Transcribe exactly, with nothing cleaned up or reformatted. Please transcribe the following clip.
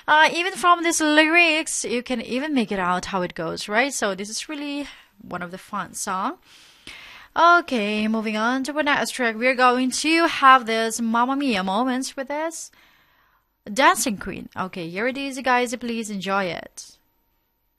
Uh, even from these lyrics, you can even make it out how it goes, right? So this is really one of the fun song. Okay, moving on to the next track. We're going to have this Mamma Mia moments with this Dancing Queen. Okay, here it is, guys. Please enjoy it.